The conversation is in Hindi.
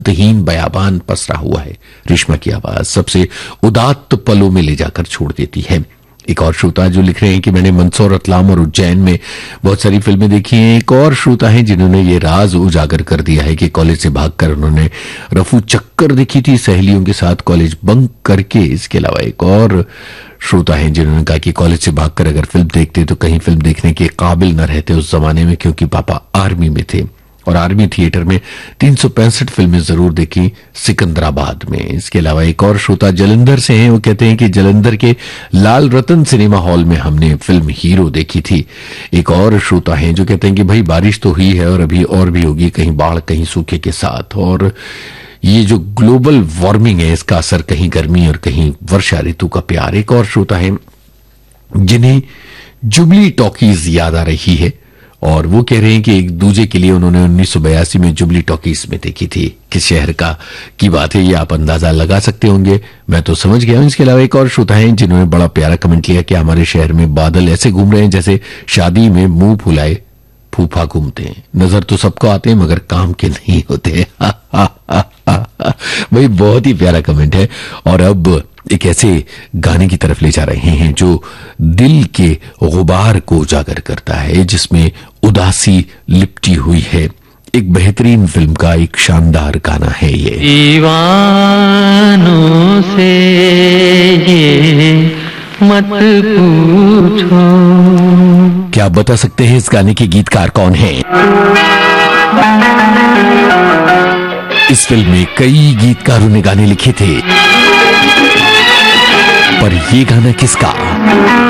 तहीन बयाबान पसरा हुआ है। रेशमा की आवाज सबसे उदात्त पलों में ले जाकर छोड़ देती है। एक और श्रोता जो लिख रहे हैं कि मैंने मंदसौर, रतलाम और उज्जैन में बहुत सारी फिल्में देखी हैं। एक और श्रोता हैं जिन्होंने ये राज उजागर कर दिया है कि कॉलेज से भागकर उन्होंने रफू चक्कर देखी थी सहेलियों के साथ कॉलेज बंक करके। इसके अलावा एक और श्रोता हैं जिन्होंने कहा कि कॉलेज से भागकर अगर फिल्म देखते तो कहीं फिल्म देखने के काबिल न रहते उस जमाने में, क्योंकि पापा आर्मी में थे और आर्मी थिएटर में 365 फिल्में जरूर देखी सिकंदराबाद में। इसके अलावा एक और श्रोता जलंधर से हैं। वो कहते हैं कि जलंधर के लाल रतन सिनेमा हॉल में हमने फिल्म हीरो देखी थी। एक और श्रोता हैं जो कहते हैं कि भाई बारिश तो हुई है और अभी और भी होगी, कहीं बाढ़ कहीं सूखे के साथ, और ये जो ग्लोबल वार्मिंग है इसका असर, कहीं गर्मी और कहीं वर्षा ऋतु का प्यार। एक और श्रोता है जिन्हें जुबली टॉकीज याद आ रही है और वो कह रहे हैं कि एक दूजे के लिए उन्होंने 1982 में जुबली टॉकीज में देखी थी। किस शहर की बात है ये आप अंदाजा लगा सकते होंगे, मैं तो समझ गया हूं। इसके अलावा एक और श्रोता है जिन्होंने बड़ा प्यारा कमेंट किया कि हमारे शहर में बादल ऐसे घूम रहे हैं जैसे शादी में मुंह फुलाए फूफा घूमते हैं। नजर तो सबको आते हैं मगर काम के नहीं होते। भाई बहुत ही प्यारा कमेंट है। और अब एक ऐसे गाने की तरफ ले जा रहे हैं जो दिल के गुबार को उजागर करता है, जिसमें उदासी लिपटी हुई है। एक बेहतरीन फिल्म का एक शानदार गाना है ये। दीवानों से ये मत पूछो। क्या आप बता सकते हैं इस गाने के गीतकार कौन हैं? इस फिल्म में कई गीतकारों ने गाने लिखे थे, पर ये गाना किसका?